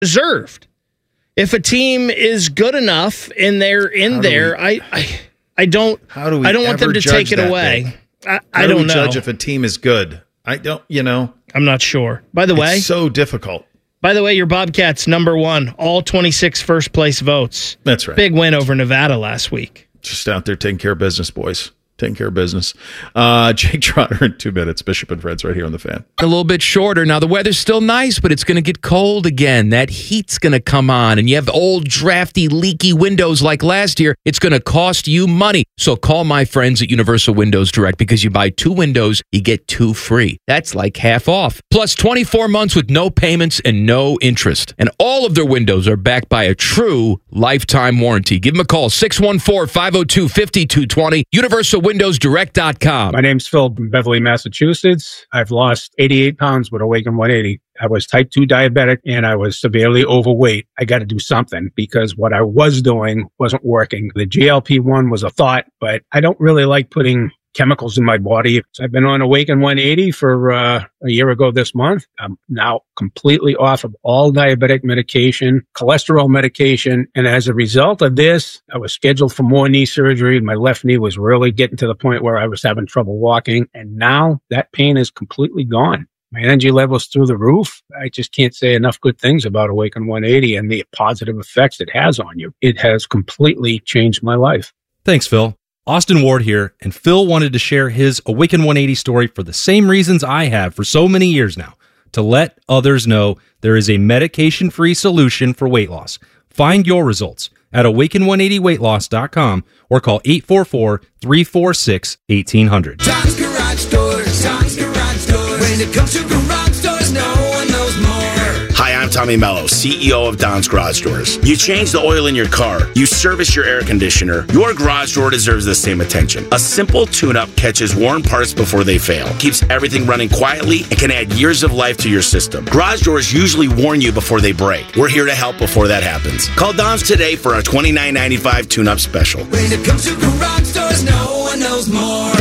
deserved. If a team is good enough and they're in there, I don't want them to take it away. I don't know. Judge if a team is good. I don't, I'm not sure. By the way, it's so difficult. By the way, your Bobcats number 1, all 26 first place votes. That's right. Big win over Nevada last week. Just out there taking care of business, boys. Taking care of business. Jake Trotter in 2 minutes. Bishop and Friends right here on The Fan. A little bit shorter. Now, the weather's still nice, but it's going to get cold again. That heat's going to come on, and you have old, drafty, leaky windows like last year. It's going to cost you money. So call my friends at Universal Windows Direct, because you buy 2 windows, you get 2 free. That's like half off. Plus 24 months with no payments and no interest. And all of their windows are backed by a true lifetime warranty. Give them a call, 614-502-5220, UniversalWindowsDirect.com. My name's Phil from Beverly, Massachusetts. I've lost 88 pounds with Awaken 180. I was type 2 diabetic and I was severely overweight. I got to do something because what I was doing wasn't working. The GLP-1 was a thought, but I don't really like putting chemicals in my body. So I've been on Awaken 180 for a year ago this month. I'm now completely off of all diabetic medication, cholesterol medication. And as a result of this, I was scheduled for more knee surgery. My left knee was really getting to the point where I was having trouble walking. And now that pain is completely gone. My energy level's through the roof. I just can't say enough good things about Awaken 180 and the positive effects it has on you. It has completely changed my life. Thanks, Phil. Austin Ward here, and Phil wanted to share his Awaken 180 story for the same reasons I have for so many years now, to let others know there is a medication-free solution for weight loss. Find your results at awaken180weightloss.com or call 844-346-1800. Tom's Garage Doors, Tom's Garage Doors. When it comes to garage doors, no one knows more. Hi, I'm Tommy Mello, CEO of Don's Garage Doors. You change the oil in your car, you service your air conditioner, your garage door deserves the same attention. A simple tune-up catches worn parts before they fail, keeps everything running quietly, and can add years of life to your system. Garage doors usually warn you before they break. We're here to help before that happens. Call Don's today for our $29.95 tune-up special. When it comes to garage doors, no one knows more.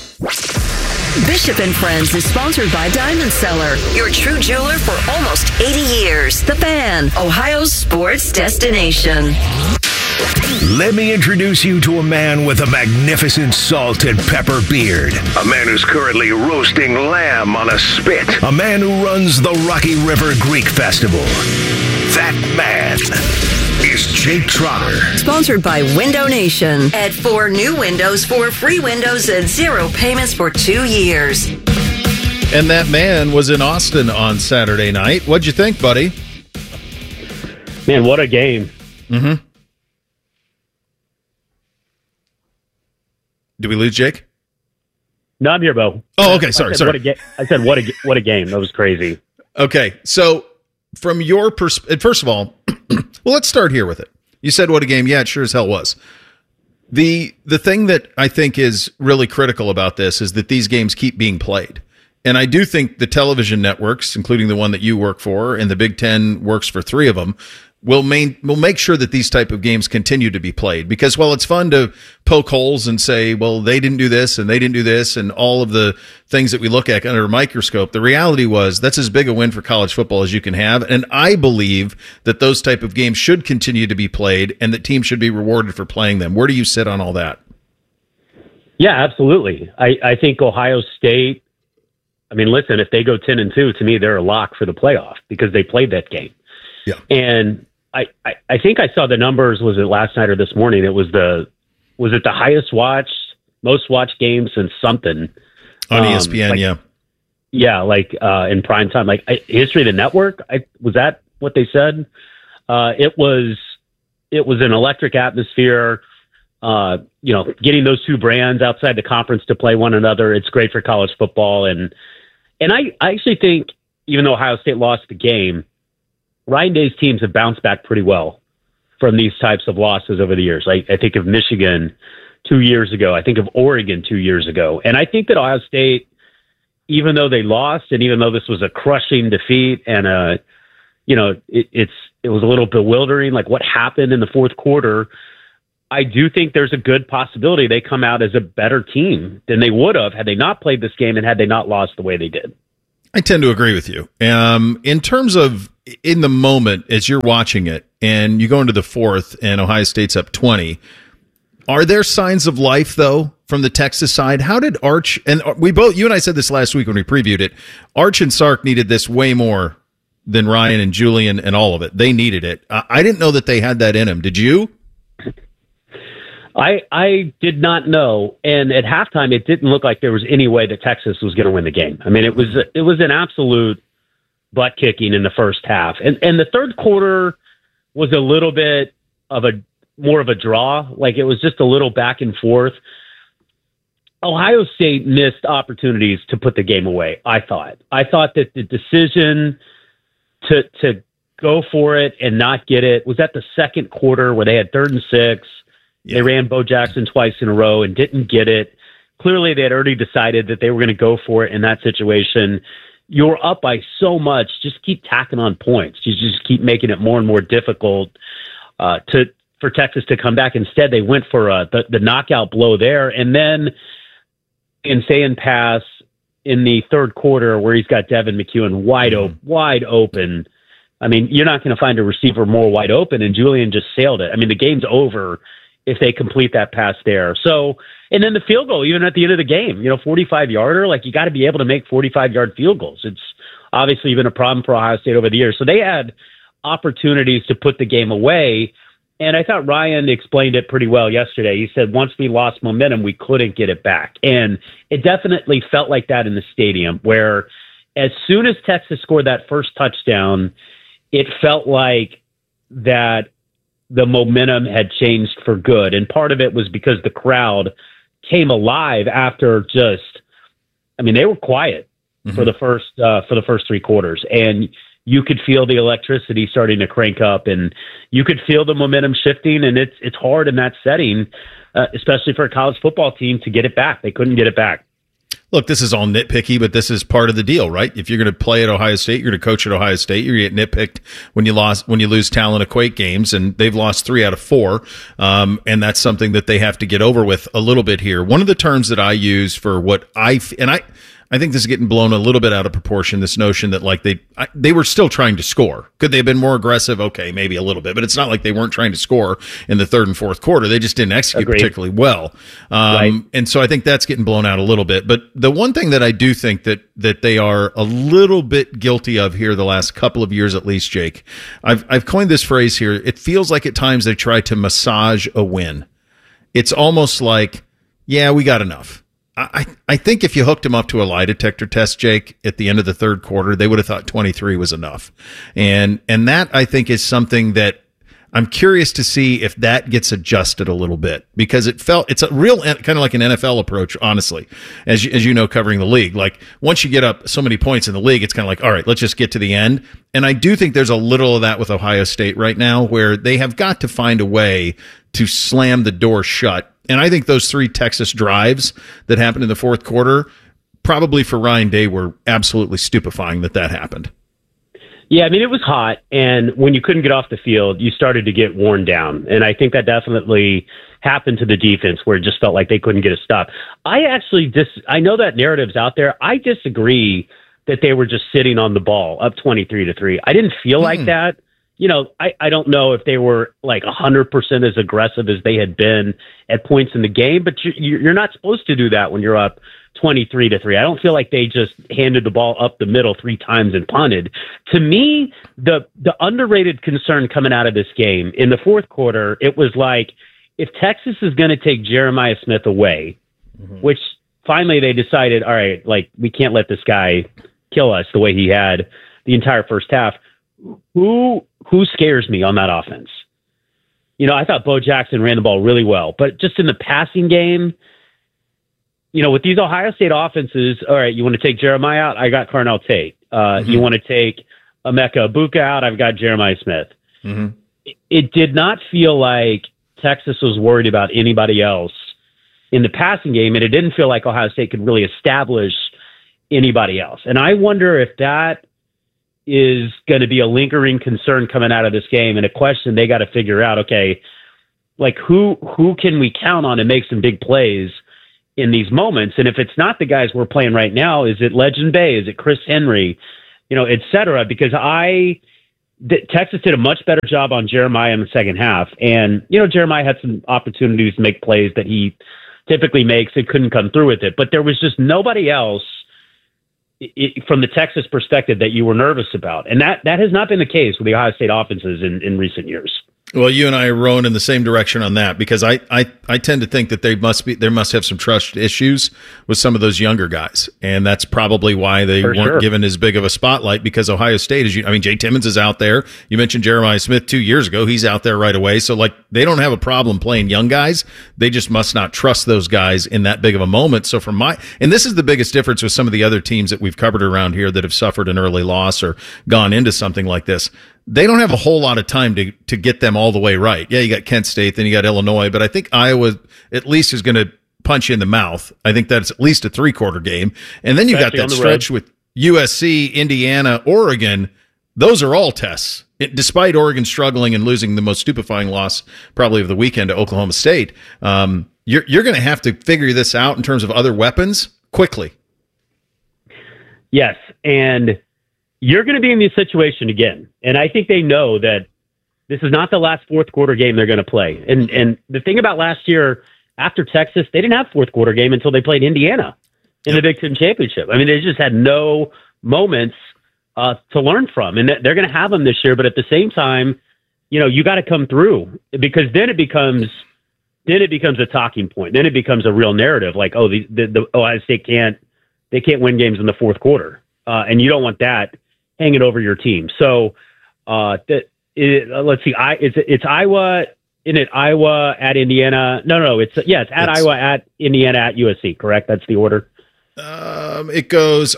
Bishop and Friends is sponsored by Diamond Seller, your true jeweler for almost 80 years. The Fan, Ohio's sports destination. Let me introduce you to a man with a magnificent salt and pepper beard. A man who's currently roasting lamb on a spit. A man who runs the Rocky River Greek Festival. That man is Jake Trotter. Sponsored by Window Nation. Add 4 new windows for free windows and 0 payments for 2 years. And that man was in Austin on Saturday night. What'd you think, buddy? Man, what a game. Mm-hmm. Did we lose Jake? No, I'm here, Bo. Oh, okay. Sorry. I said, what a game. That was crazy. Okay. So from your perspective, first of all, well, let's start here with it. You said what a game. Yeah, it sure as hell was. The thing that I think is really critical about this is that these games keep being played. And I do think the television networks, including the one that you work for, and the Big Ten works for 3 of them, will make sure that these type of games continue to be played. Because while it's fun to poke holes and say, well, they didn't do this and they didn't do this and all of the things that we look at under a microscope, the reality was that's as big a win for college football as you can have. And I believe that those type of games should continue to be played and that teams should be rewarded for playing them. Where do you sit on all that? Yeah, absolutely. I think Ohio State, I mean, listen, if they go 10-2, to me, they're a lock for the playoff because they played that game. Yeah. And I think I saw the numbers, was it last night or this morning? Was it the highest watched, most watched game since something. On ESPN, yeah. Yeah, like in prime time. Like History of the Network, was that what they said? It was an electric atmosphere. Getting those 2 brands outside the conference to play one another, it's great for college football. And I actually think, even though Ohio State lost the game, Ryan Day's teams have bounced back pretty well from these types of losses over the years. I think of Michigan 2 years ago. I think of Oregon 2 years ago. And I think that Ohio State, even though they lost and even though this was a crushing defeat and it was a little bewildering, like what happened in the fourth quarter, I do think there's a good possibility they come out as a better team than they would have had they not played this game and had they not lost the way they did. I tend to agree with you. In terms of in the moment as you're watching it and you go into the fourth and Ohio State's up 20, are there signs of life though from the Texas side? How did Arch, and you and I said this last week when we previewed it, Arch and Sark needed this way more than Ryan and Julian and all of it. They needed it. I didn't know that they had that in them. Did you? I did not know, and at halftime, it didn't look like there was any way that Texas was going to win the game. I mean, it was an absolute butt kicking in the first half, and the third quarter was a little bit of more of a draw. Like it was just a little back and forth. Ohio State missed opportunities to put the game away. I thought that the decision to go for it and not get it was at the second quarter where they had 3rd and 6. Yeah. They ran Bo Jackson twice in a row and didn't get it. Clearly, they had already decided that they were going to go for it in that situation. You're up by so much. Just keep tacking on points. You just keep making it more and more difficult for Texas to come back. Instead, they went for the knockout blow there. And then insane pass in the third quarter where he's got Devin McEwen wide open. I mean, you're not going to find a receiver more wide open, and Julian just sailed it. I mean, the game's over if they complete that pass there. So, and then the field goal, even at the end of the game, 45-yarder, like you got to be able to make 45-yard field goals. It's obviously been a problem for Ohio State over the years. So they had opportunities to put the game away. And I thought Ryan explained it pretty well yesterday. He said, once we lost momentum, we couldn't get it back. And it definitely felt like that in the stadium, where as soon as Texas scored that first touchdown, it felt like that the momentum had changed for good. And part of it was because the crowd came alive after they were quiet for the first 3 quarters. And you could feel the electricity starting to crank up, and you could feel the momentum shifting. And it's hard in that setting, especially for a college football team, to get it back. They couldn't get it back. Look, this is all nitpicky, but this is part of the deal, right? If you're going to play at Ohio State, you're going to coach at Ohio State, you're going to get nitpicked when you lose talent at Quake games, and they've lost 3 out of 4. And that's something that they have to get over with a little bit here. One of the terms that I use for what I think this is getting blown a little bit out of proportion, this notion that like they were still trying to score. Could they have been more aggressive? Okay, maybe a little bit, but it's not like they weren't trying to score in the 3rd and 4th quarter. They just didn't execute particularly well. Right. And so I think that's getting blown out a little bit. But the one thing that I do think that they are a little bit guilty of here the last couple of years at least, Jake, I've coined this phrase here. It feels like at times they try to massage a win. It's almost like, yeah, we got enough. I think if you hooked him up to a lie detector test, Jake, at the end of the 3rd quarter, they would have thought 23 was enough. And that I think is something that I'm curious to see if that gets adjusted a little bit, because it's a real kind of like an NFL approach, honestly, as you know, covering the league. Like once you get up so many points in the league, it's kind of like, all right, let's just get to the end. And I do think there's a little of that with Ohio State right now, where they have got to find a way to slam the door shut. And I think those 3 Texas drives that happened in the 4th quarter, probably for Ryan Day, were absolutely stupefying that happened. Yeah, I mean, it was hot, and when you couldn't get off the field, you started to get worn down. And I think that definitely happened to the defense, where it just felt like they couldn't get a stop. I know that narrative's out there. I disagree that they were just sitting on the ball up 23-3. I didn't feel like that. I don't know if they were like 100% as aggressive as they had been at points in the game, but you're not supposed to do that when you're up 23-3. I don't feel like they just handed the ball up the middle 3 times and punted. To me, the underrated concern coming out of this game in the 4th quarter, it was like, if Texas is going to take Jeremiah Smith away, which finally they decided, all right, like we can't let this guy kill us the way he had the entire first half. Who scares me on that offense? I thought Bo Jackson ran the ball really well, but just in the passing game, with these Ohio State offenses, all right, you want to take Jeremiah out? I got Carnell Tate. You want to take Emeka Ibuka out? I've got Jeremiah Smith. It did not feel like Texas was worried about anybody else in the passing game, and it didn't feel like Ohio State could really establish anybody else. And I wonder if that is going to be a lingering concern coming out of this game, and a question they got to figure out. Okay, like who can we count on to make some big plays in these moments? And if it's not the guys we're playing right now, is it Legend Bay? Is it Chris Henry? Et cetera? Because I Texas did a much better job on Jeremiah in the second half. And, Jeremiah had some opportunities to make plays that he typically makes and couldn't come through with it. But there was just nobody else from the Texas perspective that you were nervous about. And that has not been the case with the Ohio State offenses in recent years. Well, you and I are rowing in the same direction on that, because I tend to think that there must have some trust issues with some of those younger guys, and that's probably why they weren't given as big of a spotlight, because Ohio State Jay Timmons is out there. You mentioned Jeremiah Smith 2 years ago; he's out there right away. So they don't have a problem playing young guys. They just must not trust those guys in that big of a moment. So and this is the biggest difference with some of the other teams that we've covered around here that have suffered an early loss or gone into something like this. They don't have a whole lot of time to get them all the way right. Yeah, you got Kent State, then you got Illinois, but I think Iowa at least is going to punch you in the mouth. I think that's at least a 3-quarter game. And then you got that stretch with USC, Indiana, Oregon. Those are all tests. Despite Oregon struggling and losing the most stupefying loss probably of the weekend to Oklahoma State, you're going to have to figure this out in terms of other weapons quickly. Yes, and you're going to be in this situation again. And I think they know that this is not the last fourth quarter game they're going to play. And the thing about last year, after Texas, they didn't have fourth quarter game until they played Indiana in the Big Ten Championship. I mean, they just had no moments to learn from. And they're going to have them this year. But at the same time, you got to come through, because then it becomes a talking point. Then it becomes a real narrative, like, oh, the Ohio State can't win games in the fourth quarter. And you don't want that hanging over your team. So let's see. It's Iowa. Isn't it Iowa at Indiana? No. It's at Iowa, at Indiana, at USC. Correct. That's the order. It goes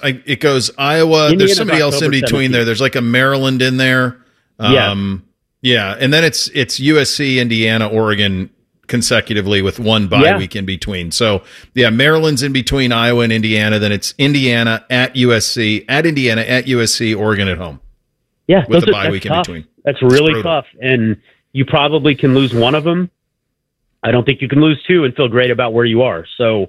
Iowa. Indiana's There's somebody else in October between 17th. there. There's like a Maryland in there. Yeah. And then it's USC, Indiana, Oregon consecutively with one bye week in between. So Maryland's in between Iowa and Indiana. Then it's Indiana at USC, at Indiana, at USC, Oregon at home. Yeah, with the bye week in between. That's really tough, and you probably can lose one of them. I don't think you can lose two and feel great about where you are. So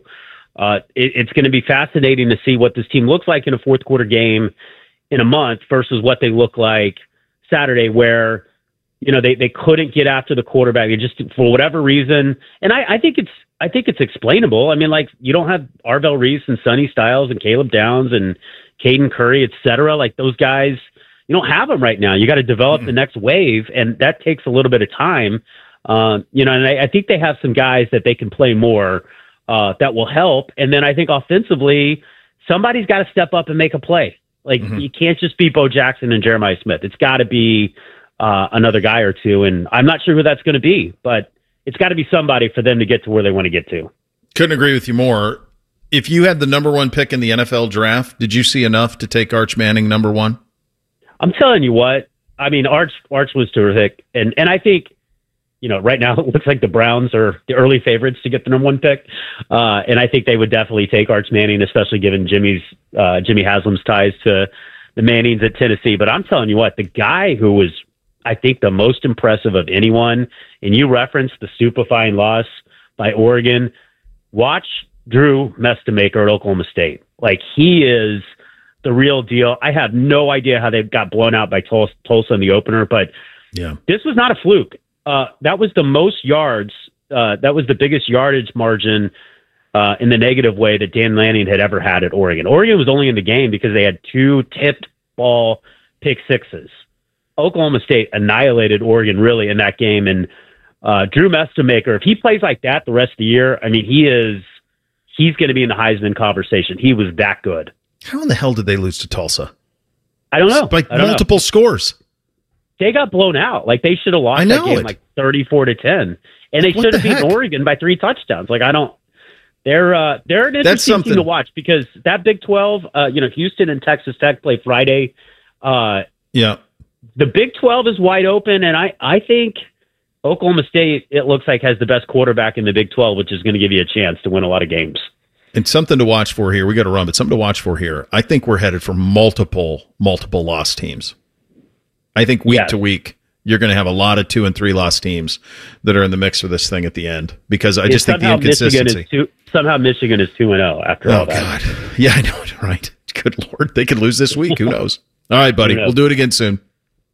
it's going to be fascinating to see what this team looks like in a fourth quarter game in a month versus what they look like Saturday, where they couldn't get after the quarterback. They just, for whatever reason, and I think it's explainable. I mean, like, you don't have Arvell Reese and Sonny Styles and Caleb Downs and Caden Curry, et cetera. Like, those guys, you don't have them right now. You got to develop the next wave, and that takes a little bit of time. And I think they have some guys that they can play more that will help. And then I think offensively, somebody's got to step up and make a play. Like, you can't just be Bo Jackson and Jeremiah Smith. It's got to be another guy or two, and I'm not sure who that's going to be, but it's got to be somebody for them to get to where they want to get to. Couldn't agree with you more. If you had the number one pick in the NFL draft, did you see enough to take Arch Manning number one? I'm telling you what, I mean, Arch was terrific, and I think, right now it looks like the Browns are the early favorites to get the number one pick, and I think they would definitely take Arch Manning, especially given Jimmy Haslam's ties to the Mannings at Tennessee. But I'm telling you what, the guy who was, I think, the most impressive of anyone, and you referenced the stupefying loss by Oregon, watch Drew Mestamaker at Oklahoma State. Like, he is the real deal. I have no idea how they got blown out by Tulsa in the opener, but this was not a fluke. That was the most yards. That was the biggest yardage margin in the negative way that Dan Lanning had ever had at Oregon. Oregon was only in the game because they had 2 tipped ball pick sixes. Oklahoma State annihilated Oregon really in that game. And Drew Mestamaker, if he plays like that the rest of the year, I mean, he's going to be in the Heisman conversation. He was that good. How in the hell did they lose to Tulsa? I don't know. Like, multiple scores. They got blown out. Like, they should have lost that game like 34-10. And they should have beaten Oregon by 3 touchdowns. Like, they're an interesting team to watch, because that Big 12, Houston and Texas Tech play Friday. The Big 12 is wide open, and I think Oklahoma State, it looks like, has the best quarterback in the Big 12, which is going to give you a chance to win a lot of games. And something to watch for here. We got to run, but something to watch for here. I think we're headed for multiple loss teams. I think week to week, you're going to have a lot of 2 and 3 loss teams that are in the mix for this thing at the end, because I just think the inconsistency. Somehow Michigan is 2-0 after all that. Oh, God. Yeah, I know. Right. Good Lord. They could lose this week. Who knows? All right, buddy. We'll do it again soon.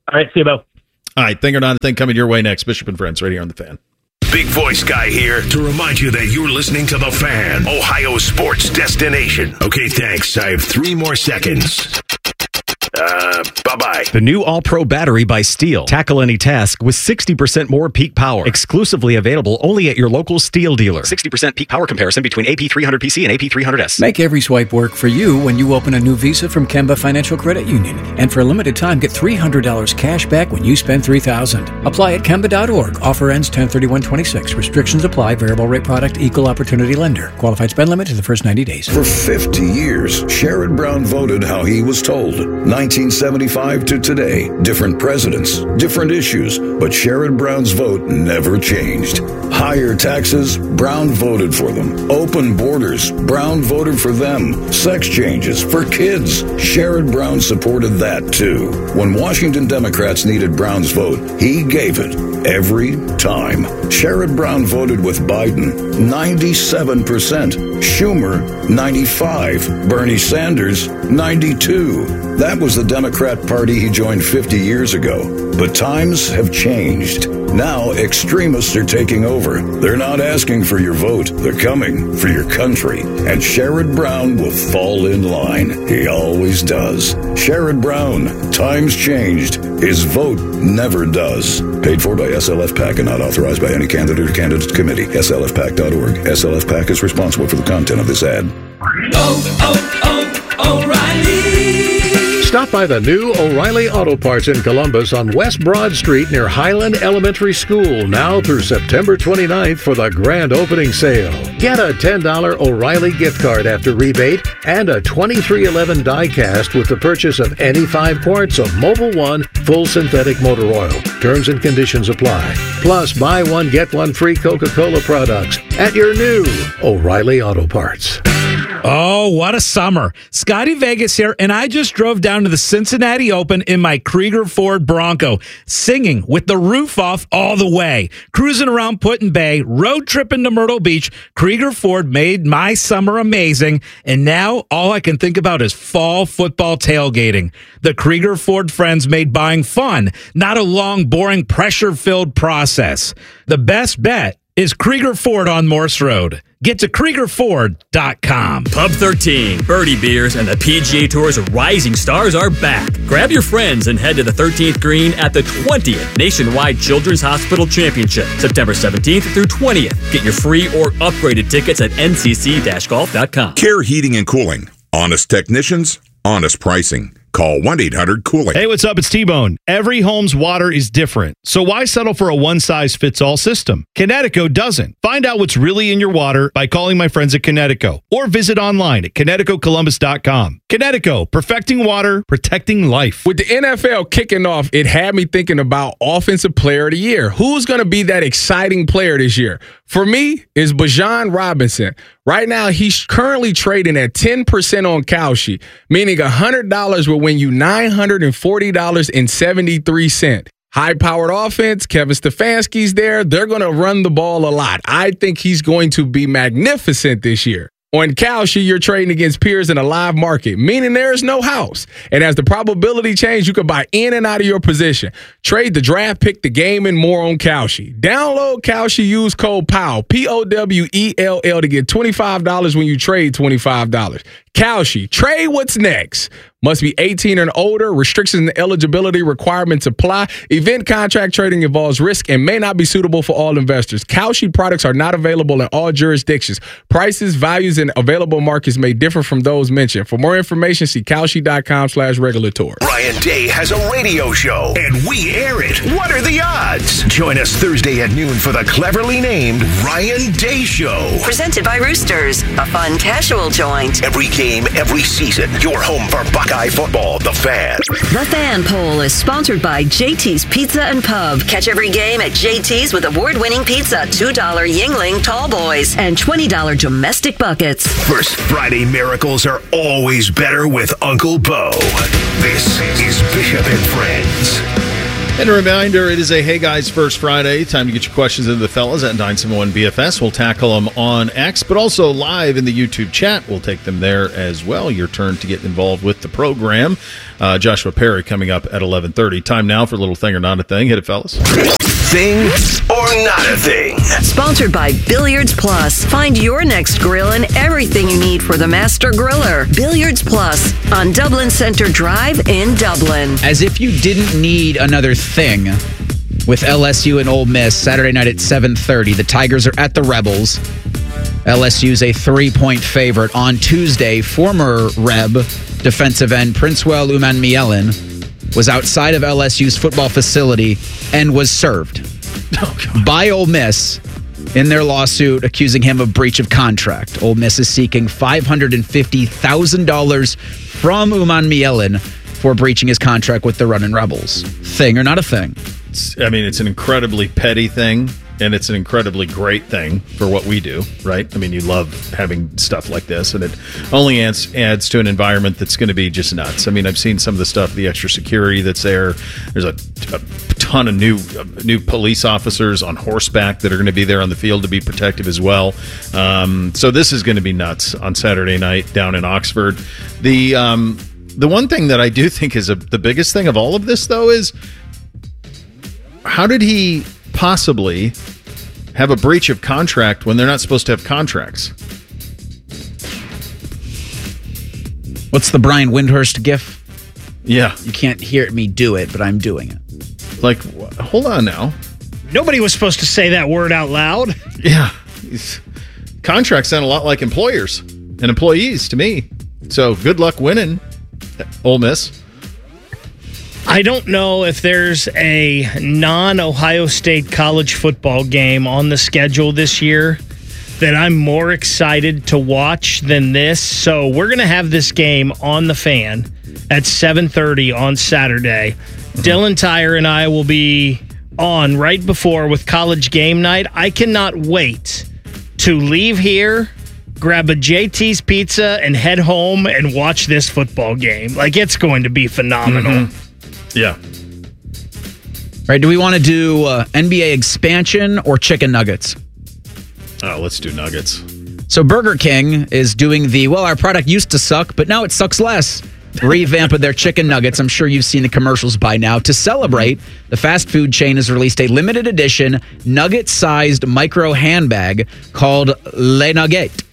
All right, see you, Bo. All right, Thing or Not a Thing coming your way next. Bishop and Friends right here on The Fan. Big Voice Guy here to remind you that you're listening to The Fan, Ohio's sports destination. Okay, thanks. I have 3 more seconds. Bye-bye. The new All-Pro battery by Steel. Tackle any task with 60% more peak power. Exclusively available only at your local Steel dealer. 60% peak power comparison between AP300PC and AP300S. Make every swipe work for you when you open a new Visa from Kemba Financial Credit Union. And for a limited time, get $300 cash back when you spend $3,000. Apply at Kemba.org. Offer ends 10/31/26. Restrictions apply. Variable rate product. Equal opportunity lender. Qualified spend limit in the first 90 days. For 50 years, Sherrod Brown voted how he was told. 1975 to today, different presidents, different issues, but Sherrod Brown's vote never changed. Higher taxes, Brown voted for them. Open borders, Brown voted for them. Sex changes for kids, Sherrod Brown supported that too. When Washington Democrats needed Brown's vote, he gave it every time. Sherrod Brown voted with Biden, 97%. Schumer, 95%. Bernie Sanders, 92%. That was the Democrat Party he joined 50 years ago. But times have changed. Now extremists are taking over. They're not asking for your vote. They're coming for your country. And Sherrod Brown will fall in line. He always does. Sherrod Brown. Times changed. His vote never does. Paid for by SLF PAC and not authorized by any candidate or candidates committee. SLFPAC.org. SLF PAC is responsible for the content of this ad. O'Reilly. Stop by the new O'Reilly Auto Parts in Columbus on West Broad Street near Highland Elementary School now through September 29th for the grand opening sale. Get a $10 O'Reilly gift card after rebate and a 2311 die cast with the purchase of any 5 quarts of Mobil 1 full synthetic motor oil. Terms and conditions apply. Plus, buy one, get one free Coca-Cola products at your new O'Reilly Auto Parts. Oh, what a summer. Scotty Vegas here, and I just drove down to the Cincinnati Open in my Krieger Ford Bronco, singing with the roof off all the way, cruising around Put-in Bay, road tripping to Myrtle Beach. Krieger Ford made my summer amazing, and now all I can think about is fall football tailgating. The Krieger Ford friends made buying fun, not a long, boring, pressure-filled process. The best bet is Krieger Ford on Morse Road. Get to KriegerFord.com. Pub 13, Birdie Beers, and the PGA Tour's rising stars are back. Grab your friends and head to the 13th green at the 20th Nationwide Children's Hospital Championship, September 17th through 20th. Get your free or upgraded tickets at ncc-golf.com. Care Heating and Cooling. Honest technicians, honest pricing. Call 1-800-COOLING. Hey, what's up? It's T-Bone. Every home's water is different, so why settle for a one-size-fits-all system? Connecticut doesn't. Find out what's really in your water by calling my friends at Connecticut or visit online at ConnecticutColumbus.com. Connecticut, perfecting water, protecting life. With the NFL kicking off, it had me thinking about Offensive Player of the Year. Who's going to be that exciting player this year? For me, it's Bijan Robinson. Right now, he's currently trading at 10% on Kalshi, meaning $100 will win you $940.73. High-powered offense, Kevin Stefanski's there. They're going to run the ball a lot. I think he's going to be magnificent this year. On Kalshi, you're trading against peers in a live market, meaning there is no house. And as the probability change, you can buy in and out of your position. Trade the draft pick, the game, and more on Kalshi. Download Kalshi, use code POWELL, P-O-W-E-L-L, to get $25 when you trade $25. Kalshi, trade what's next. Must be 18 and older. Restrictions and eligibility requirements apply. Event contract trading involves risk and may not be suitable for all investors. Kalshi products are not available in all jurisdictions. Prices, values, and available markets may differ from those mentioned. For more information, see Kalshi.com/regulatory. Ryan Day has a radio show, and we air it. What are the odds? Join us Thursday at noon for the cleverly named Ryan Day Show. Presented by Roosters, a fun casual joint. Every game, every season, your home for Buckeye football, The Fan. The Fan Poll is sponsored by JT's Pizza and Pub. Catch every game at JT's with award-winning pizza, $2 Yingling Tall Boys, and $20 domestic buckets. First Friday miracles are always better with Uncle Bo. This is Bishop and Friends. And a reminder, it is a Hey Guys First Friday. Time to get your questions into the fellas at 971BFS. We'll tackle them on X, but also live in the YouTube chat. We'll take them there as well. Your turn to get involved with the program. Joshua Perry coming up at 11:30. Time now for a little thing or not a thing. Hit it, fellas. Thing or not a thing. Sponsored by Billiards Plus. Find your next grill and everything you need for the master griller. Billiards Plus on Dublin Center Drive in Dublin. As if you didn't need another thing with LSU and Ole Miss Saturday night at 7:30. The Tigers are at the Rebels. LSU's a 3-point favorite. On Tuesday, former Reb defensive end Princewell Umanmielen was outside of LSU's football facility and was served by Ole Miss in their lawsuit accusing him of breach of contract. Ole Miss is seeking $550,000 from Umanmielen for breaching his contract with the Runnin' Rebels. Thing or not a thing? It's an incredibly petty thing, and it's an incredibly great thing for what we do, right? I mean, you love having stuff like this, and it only adds to an environment that's going to be just nuts. I mean, I've seen some of the stuff, the extra security that's there. There's a ton of new police officers on horseback that are going to be there on the field to be protective as well. So this is going to be nuts on Saturday night down in Oxford. The one thing that I do think is the biggest thing of all of this, though, is how did he possibly have a breach of contract when they're not supposed to have contracts? What's the Brian Windhorst gif? Yeah. You can't hear me do it, but I'm doing it. Like, hold on now. Nobody was supposed to say that word out loud. Yeah. Contracts sound a lot like employers and employees to me. So good luck winning, Ole Miss. I don't know if there's a non-Ohio State college football game on the schedule this year that I'm more excited to watch than this. So we're going to have this game on the Fan at 7:30 on Saturday. Dylan Tyre and I will be on right before with College Game Night. I cannot wait to leave here, grab a JT's Pizza, and head home and watch this football game. Like, it's going to be phenomenal. Mm-hmm. Yeah. All right, do we want to do NBA expansion or chicken nuggets? Oh, let's do nuggets. So Burger King is doing our product used to suck, but now it sucks less. Revamp of their chicken nuggets. I'm sure you've seen the commercials by now. To celebrate, the fast food chain has released a limited edition nugget-sized micro handbag called Les Nuggets.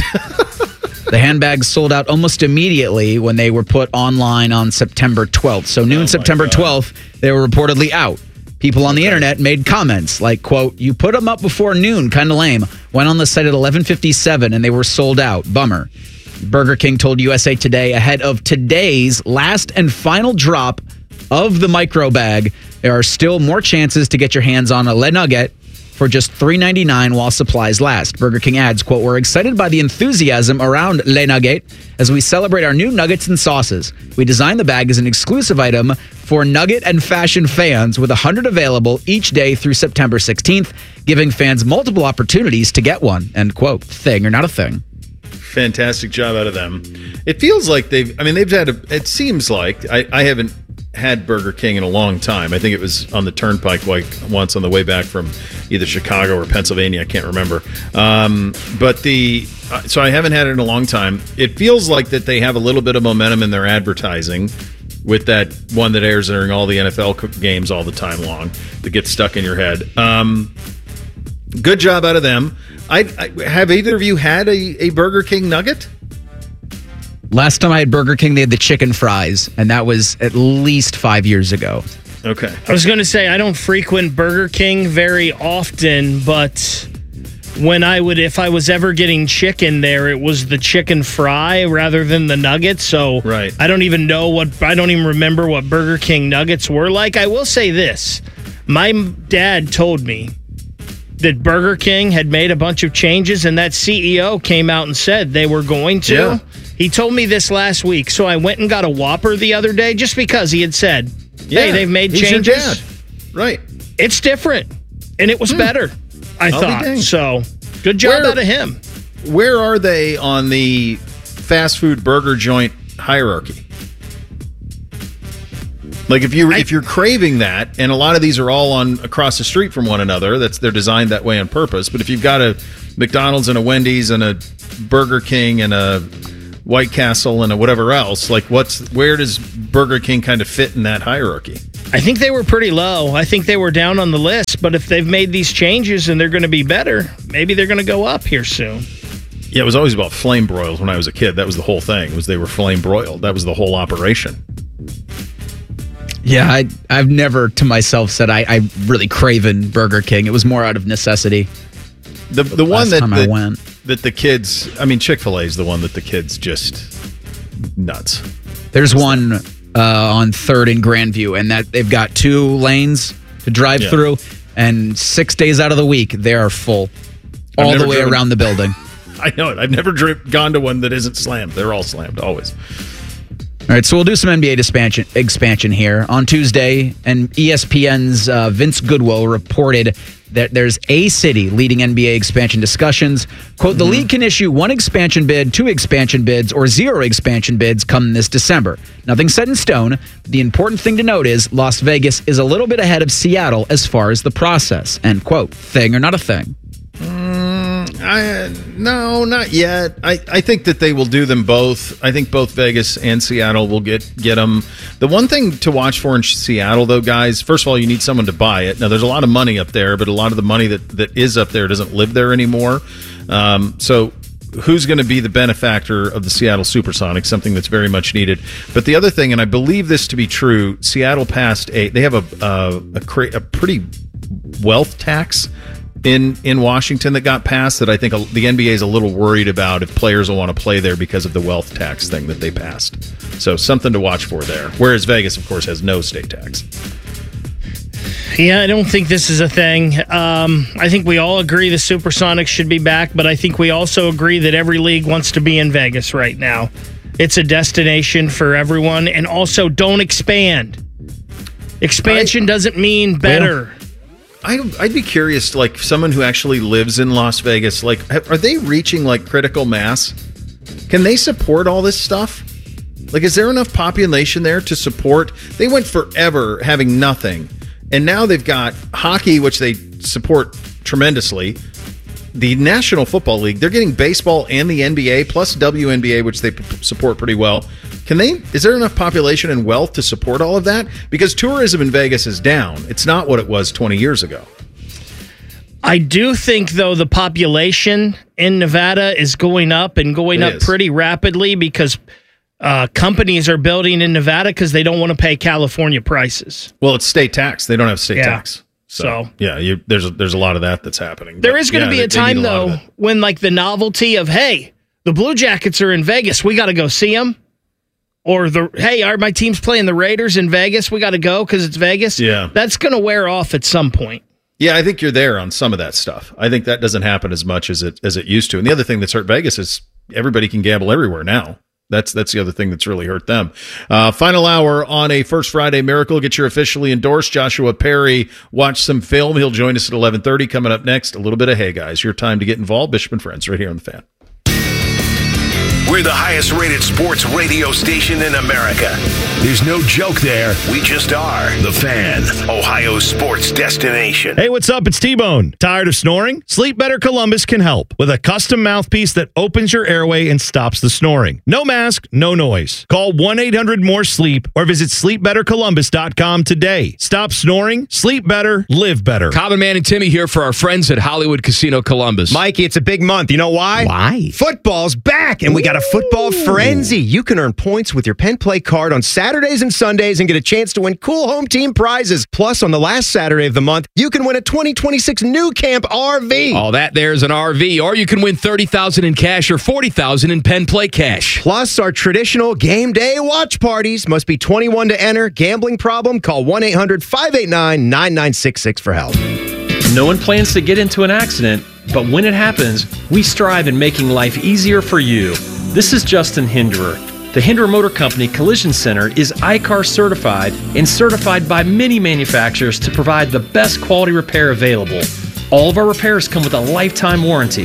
The handbags sold out almost immediately when they were put online on September 12th. So noon September 12th, they were reportedly out. People on the internet made comments like, quote, "You put them up before noon, kind of lame. Went on the site at 11:57 and they were sold out. Bummer." Burger King told USA Today ahead of today's last and final drop of the micro bag, there are still more chances to get your hands on a Le Nugget for just $3.99 while supplies last. Burger King adds, quote, "We're excited by the enthusiasm around Le Nugget as we celebrate our new nuggets and sauces. We designed the bag as an exclusive item for nugget and fashion fans with 100 available each day through September 16th, giving fans multiple opportunities to get one," end quote. Thing or not a thing? Fantastic job out of them. It feels like it seems like, I haven't had Burger King in a long time. I think it was on the Turnpike once on the way back from either Chicago or Pennsylvania. I can't remember. So I haven't had it in a long time. It feels like that they have a little bit of momentum in their advertising with that one that airs during all the NFL games all the time long that gets stuck in your head. Good job out of them. I have either of you had a Burger King nugget? Last time I had Burger King, they had the chicken fries, and that was at least 5 years ago. Okay. I was going to say, I don't frequent Burger King very often, but if I was ever getting chicken there, it was the chicken fry rather than the nuggets. So right. I don't even remember what Burger King nuggets were like. I will say this. My dad told me that Burger King had made a bunch of changes, and that CEO came out and said they were going to. Yeah. He told me this last week, so I went and got a Whopper the other day just because he had said, hey, they've made changes. Your dad. Right. It's different, and it was better, I thought. So, good job out of him. Where are they on the fast food burger joint hierarchy? Like if you're craving that, and a lot of these are all on across the street from one another, they're designed that way on purpose. But if you've got a McDonald's and a Wendy's and a Burger King and a White Castle and a whatever else, like where does Burger King kind of fit in that hierarchy? I think they were pretty low. I think they were down on the list. But if they've made these changes and they're going to be better, maybe they're going to go up here soon. Yeah, it was always about flame broils when I was a kid. That was the whole thing. Was they were flame broiled. That was the whole operation. Yeah, I've never to myself said I really craven Burger King. It was more out of necessity. The one that I went. That the kids, I mean, Chick-fil-A is the one that the kids just nuts. There's one on 3rd in Grandview, and that they've got 2 lanes to drive through, and 6 days out of the week they are full, all the way around the building. I know it. I've never gone to one that isn't slammed. They're all slammed, always. All right, so we'll do some NBA expansion here. On Tuesday, and ESPN's Vince Goodwill reported that there's a city leading NBA expansion discussions. Quote, the league can issue 1 expansion bid, 2 expansion bids, or 0 expansion bids come this December. Nothing set in stone. The important thing to note is Las Vegas is a little bit ahead of Seattle as far as the process. End quote. Thing or not a thing? No, not yet. I think that they will do them both. I think both Vegas and Seattle will get them. The one thing to watch for in Seattle, though, guys, first of all, you need someone to buy it. Now, there's a lot of money up there, but a lot of the money that is up there doesn't live there anymore. So who's going to be the benefactor of the Seattle Supersonics, something that's very much needed. But the other thing, and I believe this to be true, Seattle passed they have a pretty wealth tax in Washington that got passed that I think the NBA is a little worried about if players will want to play there because of the wealth tax thing that they passed. So something to watch for there. Whereas Vegas, of course, has no state tax. Yeah, I don't think this is a thing. I think we all agree the Supersonics should be back, but I think we also agree that every league wants to be in Vegas right now. It's a destination for everyone, and also don't expand. Expansion doesn't mean better. Well, I'd be curious, like someone who actually lives in Las Vegas, like are they reaching like critical mass? Can they support all this stuff? Like, is there enough population there to support? They went forever having nothing, and now they've got hockey, which they support tremendously. The National Football League, they're getting baseball and the NBA plus WNBA, which they support pretty well. Is there enough population and wealth to support all of that? Because tourism in Vegas is down. It's not what it was 20 years ago. I do think, though, the population in Nevada is going up and going up pretty rapidly because companies are building in Nevada because they don't want to pay California prices. Well, it's state tax. They don't have state tax. So yeah, there's a lot of that's happening. There is going to be a time, though, when like the novelty of, hey, the Blue Jackets are in Vegas. We got to go see them. Or my team's playing the Raiders in Vegas. We got to go because it's Vegas. Yeah. That's going to wear off at some point. Yeah, I think you're there on some of that stuff. I think that doesn't happen as much as it used to. And the other thing that's hurt Vegas is everybody can gamble everywhere now. That's the other thing that's really hurt them. Final hour on a First Friday Miracle. Get your officially endorsed Joshua Perry. Watch some film. He'll join us at 11:30. Coming up next, a little bit of Hey Guys. Your time to get involved. Bishop and Friends right here on The Fan. We're the highest rated sports radio station in America. There's no joke there. We just are. The Fan, Ohio's sports destination. Hey, what's up? It's T-Bone. Tired of snoring? Sleep Better Columbus can help with a custom mouthpiece that opens your airway and stops the snoring. No mask, no noise. Call 1-800-MORE-SLEEP or visit sleepbettercolumbus.com today. Stop snoring, sleep better, live better. Common Man and Timmy here for our friends at Hollywood Casino Columbus. Mikey, it's a big month. You know why? Why? Football's back, and we got a football frenzy. You can earn points with your Penn Play card on Saturdays and Sundays and get a chance to win cool home team prizes. Plus, on the last Saturday of the month, you can win a 2026 New Camp RV. All that there's an RV, or you can win $30,000 in cash or $40,000 in Penn Play cash. Plus, our traditional game day watch parties. Must be 21 to enter. Gambling problem? Call 1-800-589-9966 for help. No one plans to get into an accident, but when it happens, we strive in making life easier for you. This is Justin Hinderer. The Hinderer Motor Company Collision Center is ICAR certified and certified by many manufacturers to provide the best quality repair available. All of our repairs come with a lifetime warranty.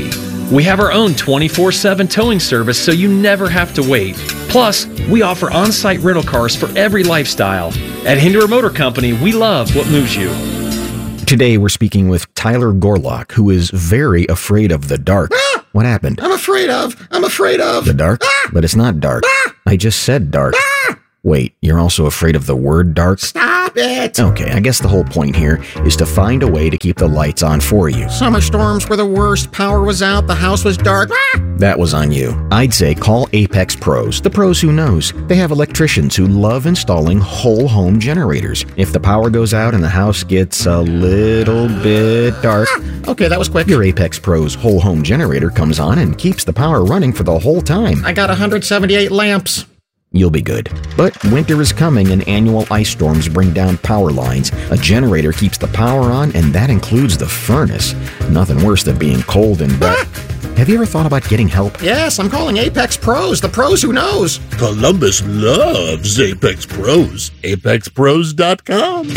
We have our own 24/7 towing service, so you never have to wait. Plus, we offer on-site rental cars for every lifestyle. At Hinderer Motor Company, we love what moves you. Today, we're speaking with Tyler Gorlock, who is very afraid of the dark. What happened? I'm afraid of. The dark? But it's not dark. I just said dark. Wait, you're also afraid of the word dark? Stop it! Okay, I guess the whole point here is to find a way to keep the lights on for you. Summer storms were the worst. Power was out. The house was dark. That was on you. I'd say call Apex Pros, the pros who knows. They have electricians who love installing whole home generators. If the power goes out and the house gets a little bit dark, Okay, that was quick. your Apex Pros whole home generator comes on and keeps the power running for the whole time. I got 178 lamps. You'll be good. But winter is coming and annual ice storms bring down power lines. A generator keeps the power on, and that includes the furnace. Nothing worse than being cold and wet. Have you ever thought about getting help? Yes, I'm calling Apex Pros, the pros who knows. Columbus loves Apex Pros. ApexPros.com.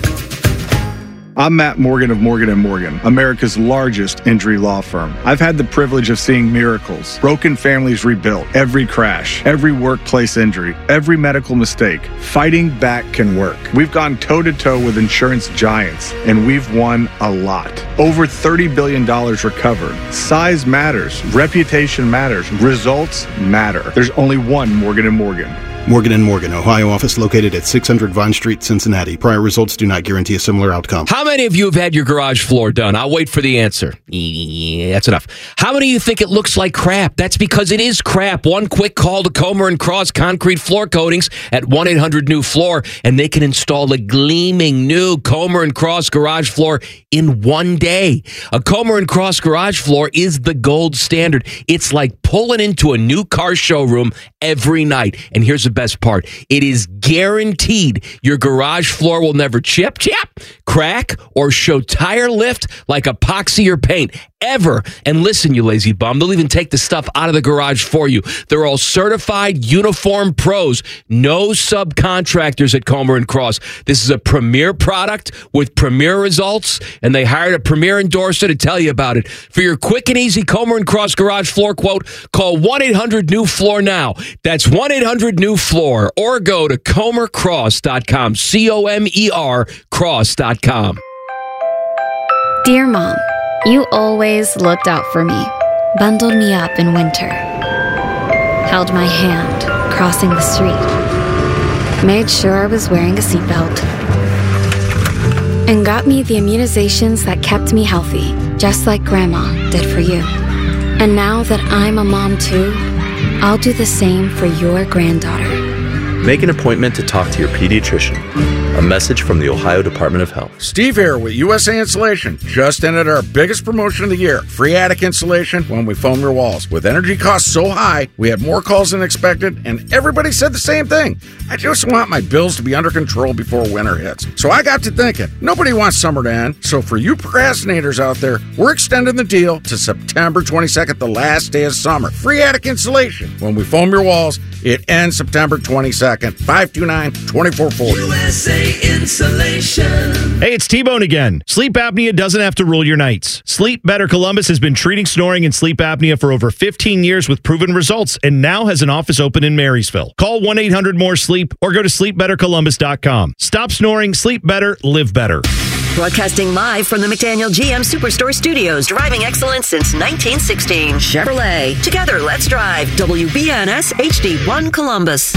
I'm Matt Morgan of Morgan & Morgan, America's largest injury law firm. I've had the privilege of seeing miracles, broken families rebuilt, every crash, every workplace injury, every medical mistake. Fighting back can work. We've gone toe-to-toe with insurance giants, and we've won a lot. Over $30 billion recovered. Size matters. Reputation matters. Results matter. There's only one Morgan & Morgan. Morgan & Morgan, Ohio office located at 600 Vine Street, Cincinnati. Prior results do not guarantee a similar outcome. How many of you have had your garage floor done? I'll wait for the answer. Yeah, that's enough. How many of you think it looks like crap? That's because it is crap. One quick call to Comer & Cross Concrete Floor Coatings at 1-800-NEW-FLOOR, and they can install a gleaming new Comer & Cross garage floor in one day. A Comer & Cross garage floor is the gold standard. It's like pulling into a new car showroom every night. And here's the best part. It is guaranteed your garage floor will never chip, crack, or show tire lift like epoxy or paint ever. And listen, you lazy bum, they'll even take the stuff out of the garage for you. They're all certified uniform pros, no subcontractors at Comer & Cross. This is a premier product with premier results, and they hired a premier endorser to tell you about it. For your quick and easy Comer & Cross garage floor quote, call 1-800-NEW-FLOOR now. That's 1-800-NEW-FLOOR, or go to comercross.com, COMER cross.com. Dear Mom, you always looked out for me, bundled me up in winter, held my hand crossing the street, made sure I was wearing a seatbelt, and got me the immunizations that kept me healthy, just like Grandma did for you. And now that I'm a mom too, I'll do the same for your granddaughter. Make an appointment to talk to your pediatrician. A message from the Ohio Department of Health. Steve here with USA Insulation. Just ended our biggest promotion of the year. Free attic insulation when we foam your walls. With energy costs so high, we had more calls than expected, and everybody said the same thing. I just want my bills to be under control before winter hits. So I got to thinking, nobody wants summer to end. So for you procrastinators out there, we're extending the deal to September 22nd, the last day of summer. Free attic insulation when we foam your walls. It ends September 22nd. 529-2440. USA Insulation. Hey, it's T-Bone again. Sleep apnea doesn't have to rule your nights. Sleep Better Columbus has been treating snoring and sleep apnea for over 15 years with proven results and now has an office open in Marysville. Call 1-800-MORE-SLEEP or go to sleepbettercolumbus.com. Stop snoring, sleep better, live better. Broadcasting live from the McDaniel GM Superstore Studios, driving excellence since 1916. Chevrolet. Together, let's drive. WBNS HD1 Columbus.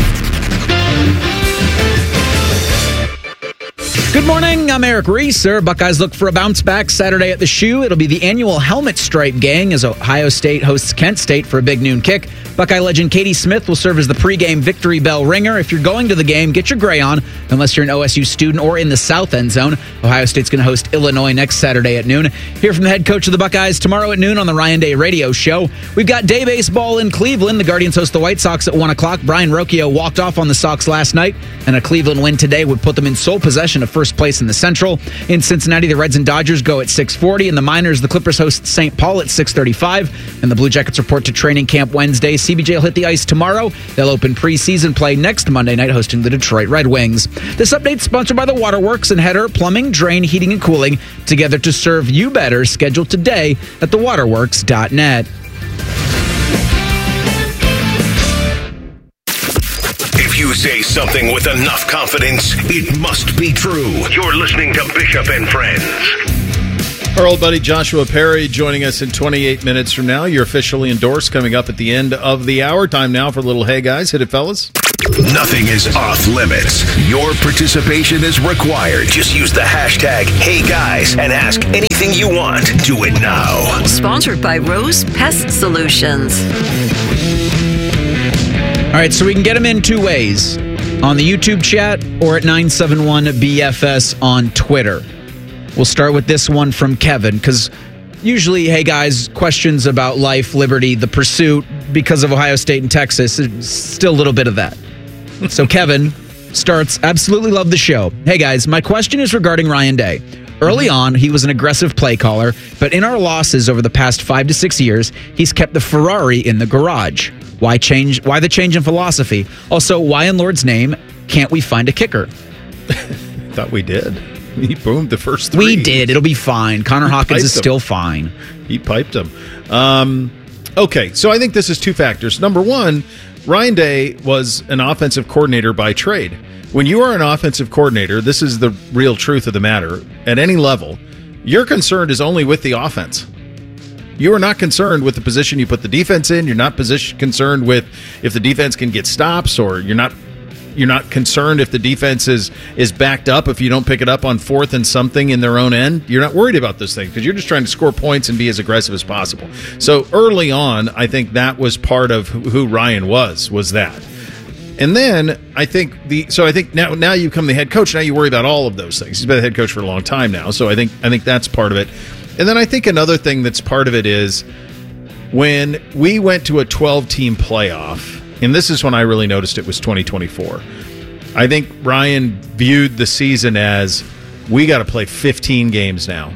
Good morning, I'm Eric Reeser. Buckeyes look for a bounce back Saturday at the Shoe. It'll be the annual Helmet Stripe Gang as Ohio State hosts Kent State for a big noon kick. Buckeye legend Katie Smith will serve as the pregame victory bell ringer. If you're going to the game, get your gray on, unless you're an OSU student or in the South End Zone. Ohio State's going to host Illinois next Saturday at noon. Hear from the head coach of the Buckeyes tomorrow at noon on the Ryan Day Radio Show. We've got day baseball in Cleveland. The Guardians host the White Sox at 1 o'clock. Brian Rocchio walked off on the Sox last night, and a Cleveland win today would put them in sole possession of first place in the Central. In Cincinnati, the Reds and Dodgers go at 6:40. In the minors, the Clippers host St. Paul at 6:35. And the Blue Jackets report to training camp Wednesday. CBJ will hit the ice tomorrow. They'll open preseason play next Monday night hosting the Detroit Red Wings. This update sponsored by the Waterworks and Header Plumbing, Drain, Heating, and Cooling. Together to serve you better. Scheduled today at thewaterworks.net. If you say something with enough confidence, it must be true. You're listening to Bishop and Friends. Our old buddy Joshua Perry joining us in 28 minutes from now. You're officially endorsed coming up at the end of the hour. Time now for a little Hey Guys. Hit it, fellas. Nothing is off limits. Your participation is required. Just use the hashtag HeyGuys and ask anything you want. Do it now. Sponsored by Rose Pest Solutions. All right, so we can get them in two ways. On the YouTube chat or at 971BFS on Twitter. We'll start with this one from Kevin, because usually, hey guys, questions about life, liberty, the pursuit because of Ohio State and Texas, still a little bit of that. So Kevin starts, absolutely love the show. Hey guys, my question is regarding Ryan Day. Early on, he was an aggressive play caller, but in our losses over the past 5 to 6 years, he's kept the Ferrari in the garage. Why the change in philosophy? Also, why in Lord's name can't we find a kicker? Thought we did. He boomed the first 3. We did. It'll be fine. Connor Hawkins is still fine. He piped him. Okay, so I think this is two factors. Number one, Ryan Day was an offensive coordinator by trade. When you are an offensive coordinator, this is the real truth of the matter. At any level, your concern is only with the offense. You are not concerned with the position you put the defense in. You're not concerned with if the defense can get stops, or you're not concerned if the defense is backed up if you don't pick it up on 4th and something in their own end. You're not worried about those things because you're just trying to score points and be as aggressive as possible. So early on, I think that was part of who Ryan was that. And then I think now you become the head coach. Now you worry about all of those things. He's been the head coach for a long time now. So I think that's part of it. And then I think another thing that's part of it is when we went to a 12-team playoff, and this is when I really noticed it was 2024. I think Ryan viewed the season as, we got to play 15 games now.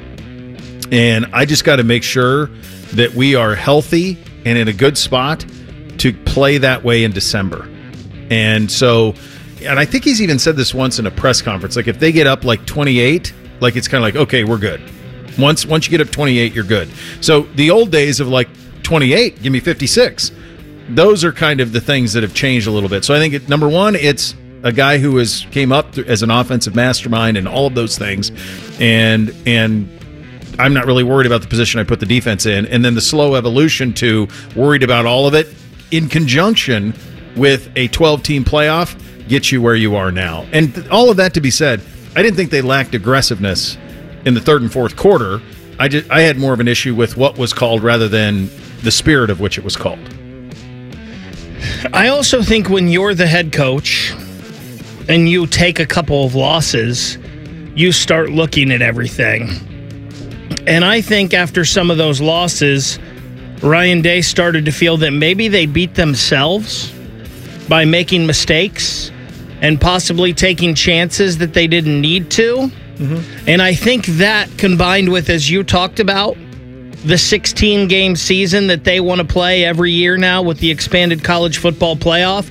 And I just got to make sure that we are healthy and in a good spot to play that way in December. And I think he's even said this once in a press conference, like if they get up like 28, like it's kind of like, okay, we're good. Once you get up 28, you're good. So the old days of like 28, give me 56. Those are kind of the things that have changed a little bit. So I think number one, it's a guy who came up as an offensive mastermind and all of those things, and I'm not really worried about the position I put the defense in. And then the slow evolution to worried about all of it in conjunction with a 12-team playoff gets you where you are now. And all of that to be said, I didn't think they lacked aggressiveness in the third and fourth quarter. I had more of an issue with what was called rather than the spirit of which it was called. I also think when you're the head coach and you take a couple of losses, you start looking at everything. And I think after some of those losses, Ryan Day started to feel that maybe they beat themselves by making mistakes and possibly taking chances that they didn't need to. Mm-hmm. And I think that combined with, as you talked about, the 16-game season that they want to play every year now with the expanded college football playoff,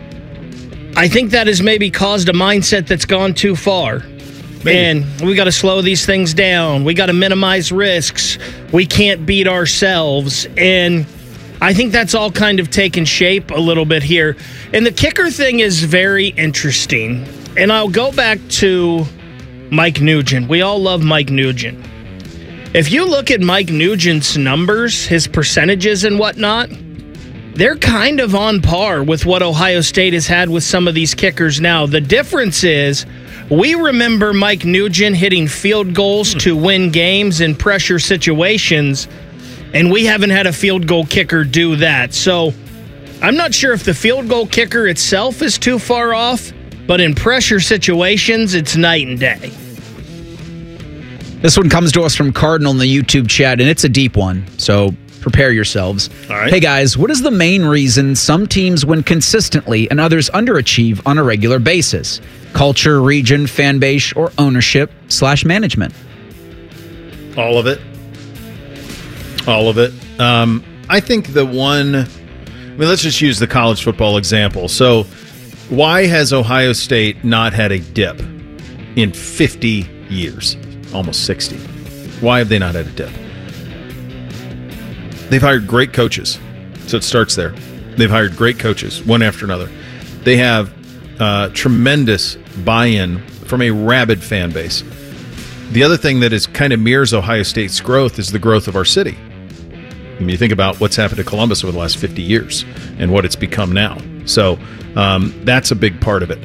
I think that has maybe caused a mindset that's gone too far. Maybe. And we got to slow these things down. We got to minimize risks. We can't beat ourselves. And I think that's all kind of taken shape a little bit here. And the kicker thing is very interesting. And I'll go back to Mike Nugent. We all love Mike Nugent. If you look at Mike Nugent's numbers, his percentages and whatnot, they're kind of on par with what Ohio State has had with some of these kickers now. The difference is we remember Mike Nugent hitting field goals to win games in pressure situations, and we haven't had a field goal kicker do that. So I'm not sure if the field goal kicker itself is too far off, but in pressure situations, it's night and day. This one comes to us from Cardinal in the YouTube chat, and it's a deep one, so prepare yourselves. All right. Hey, guys, what is the main reason some teams win consistently and others underachieve on a regular basis? Culture, region, fan base, or ownership/management? All of it. All of it. I think let's just use the college football example. So why has Ohio State not had a dip in 50 years? Almost 60. Why have they not had a dip? They've hired great coaches. So it starts there. They've hired great coaches, one after another. They have tremendous buy-in from a rabid fan base. The other thing that is kind of mirrors Ohio State's growth is the growth of our city. I mean, you think about what's happened to Columbus over the last 50 years and what it's become now. So that's a big part of it.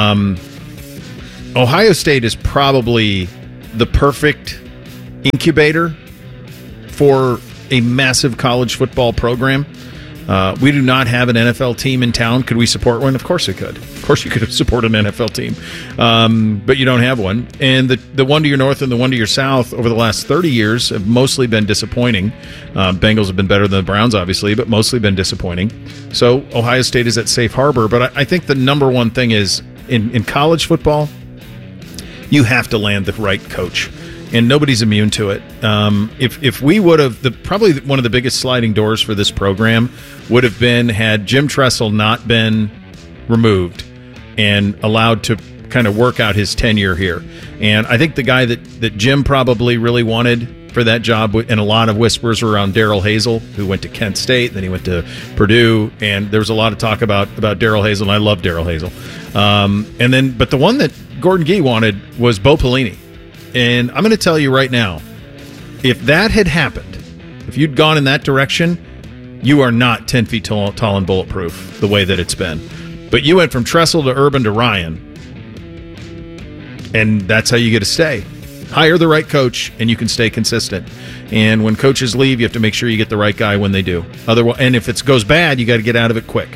Ohio State is probably the perfect incubator for a massive college football program. We do not have an NFL team in town. Could we support one? Of course we could. Of course you could support an NFL team. But you don't have one. And the one to your north and the one to your south over the last 30 years have mostly been disappointing. Bengals have been better than the Browns, obviously, but mostly been disappointing. So Ohio State is at safe harbor. But I think the number one thing is in college football, you have to land the right coach. And nobody's immune to it. If we would have, probably one of the biggest sliding doors for this program would have been had Jim Tressel not been removed and allowed to kind of work out his tenure here. And I think the guy that Jim probably really wanted for that job, and a lot of whispers were around Darrell Hazel, who went to Kent State, then he went to Purdue, and there was a lot of talk about Darrell Hazel, and I love Darrell Hazel. But the one that Gordon Gee wanted was Bo Pelini. And I'm going to tell you right now, if that had happened, if you'd gone in that direction, you are not 10 feet tall and bulletproof the way that it's been. But you went from Tressel to Urban to Ryan, and that's how you get to stay. Hire the right coach, and you can stay consistent. And when coaches leave, you have to make sure you get the right guy when they do. Otherwise, and if it goes bad, you got to get out of it quick.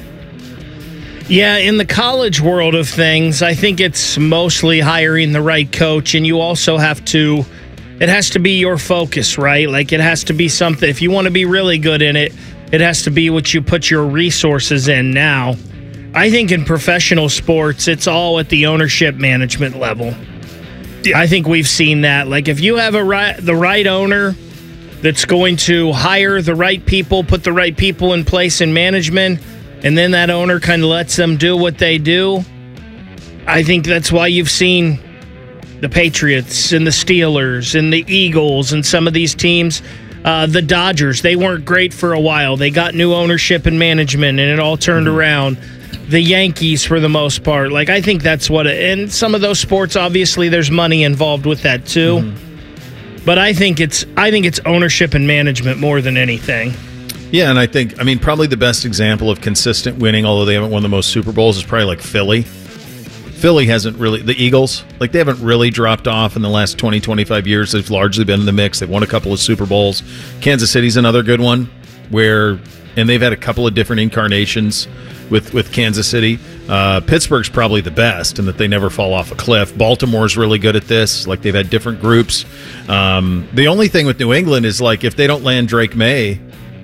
Yeah, in the college world of things, I think it's mostly hiring the right coach, and you also have to, it has to be your focus, right? Like, it has to be something, if you want to be really good in it, it has to be what you put your resources in now. I think in professional sports, it's all at the ownership management level. I think we've seen that. Like, if you have the right owner that's going to hire the right people, put the right people in place in management, and then that owner kind of lets them do what they do, I think that's why you've seen the Patriots and the Steelers and the Eagles and some of these teams. The Dodgers, they weren't great for a while. They got new ownership and management, and it all turned around. The Yankees, for the most part. Like, I think that's what and some of those sports, obviously, there's money involved with that, too. But I think it's ownership and management more than anything. Yeah, and I think, probably the best example of consistent winning, although they haven't won the most Super Bowls, is probably like Philly. Philly hasn't really, the Eagles, like they haven't really dropped off in the last 20, 25 years. They've largely been in the mix. They've won a couple of Super Bowls. Kansas City's another good one and they've had a couple of different incarnations with Kansas City. Pittsburgh's probably the best in that they never fall off a cliff. Baltimore's really good at this. Like, they've had different groups. The only thing with New England is, like, if they don't land Drake May,